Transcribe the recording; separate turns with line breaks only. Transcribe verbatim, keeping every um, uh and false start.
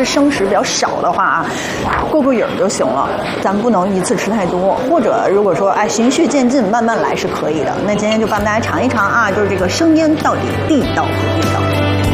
吃生食比较少的话啊，过过瘾就行了，咱们不能一次吃太多。或者如果说哎循序渐进，慢慢来是可以的。那今天就帮大家尝一尝啊，就是这个生腌到底地道不地道。